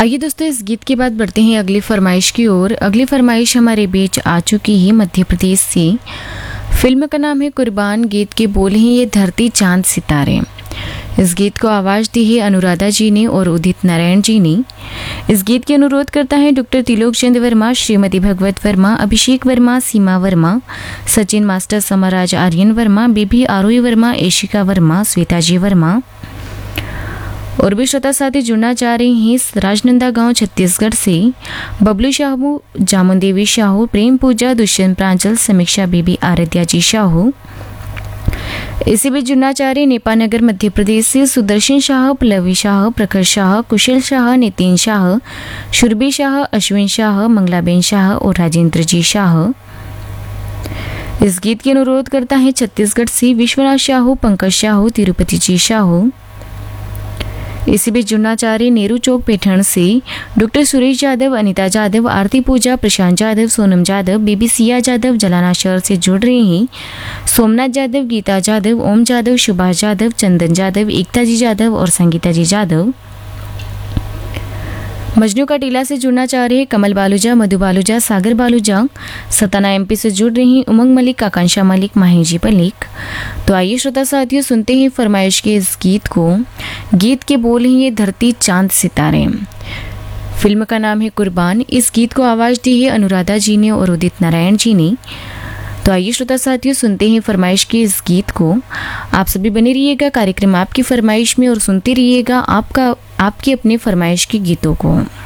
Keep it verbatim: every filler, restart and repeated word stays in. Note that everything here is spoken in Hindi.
आइए दोस्तों, इस गीत के बाद बढ़ते हैं अगली फरमाइश की ओर। अगली फरमाइश हमारे बीच आ चुकी है मध्य प्रदेश से। फिल्म का नाम है कुर्बान। गीत के बोल हैं ये धरती चांद सितारे। इस गीत को आवाज़ दी है अनुराधा जी ने और उदित नारायण जी ने। इस गीत की अनुरोध करता है डॉक्टर त्रिलोक चंद वर्मा, श्रीमती भगवत वर्मा, अभिषेक वर्मा, सीमा वर्मा, सचिन मास्टर, समराज आर्यन वर्मा, बीबी आरोही वर्मा, एशिका वर्मा, श्वेता जी वर्मा और भी श्रोता साथी जुड़ना चाह रहे हैं राजनंदा गांव छत्तीसगढ़ से। बबलू शाहू, जामुन देवी शाहू, प्रेम पूजा, दुष्यंत प्रांचल, समीक्षा बेबी, आराध्या जी शाहू। इसी बीच जुड़ना चाह रहे नेपाल नगर मध्य प्रदेश से सुदर्शन शाह, पल्लवी शाह, प्रखर शाह, कुशल शाह, नितिन शाह, शुरबी शाह, अश्विन शाह, मंगलाबेन शाह और राजेंद्र जी शाह। इस गीत की अनुरोध करता है छत्तीसगढ़ से विश्वनाथ शाहू, पंकज शाहू, तिरुपति जी शाहू। इसी बीच जुड़ना चाह रहे नेहरू चौक पैठण से डॉक्टर सुरेश यादव, अनीता यादव, आरती पूजा, प्रशांत यादव, सोनम यादव, बीबी सिया यादव जलाना शहर से जुड़ रहे हैं सोमनाथ यादव, गीता यादव, ओम यादव, सुभाष यादव, चंदन यादव, एकता जी यादव और संगीता जी यादव। मजनू का टीला से जुड़ना चाह रहे कमल बालूजा, मधु बालूजा, सागर बालूजा। सताना एमपी से जुड़ रही हैं उमंग मलिक, आकांक्षा मलिक, माहिजी मलिक। तो आइए श्रोता साथियों, सुनते हैं फरमाइश के इस गीत को। गीत के बोल हैं ये धरती चांद सितारे। फिल्म का नाम है कुर्बान। इस गीत को आवाज़ दी है अनुराधा जी ने और उदित नारायण जी ने। तो आइए श्रोता साथियों, सुनते हैं फरमाइश के इस गीत को। आप सभी बने रहिएगा कार्यक्रम आपकी फरमाइश में और सुनते रहिएगा आपका आपके अपने फरमाइश के गीतों को।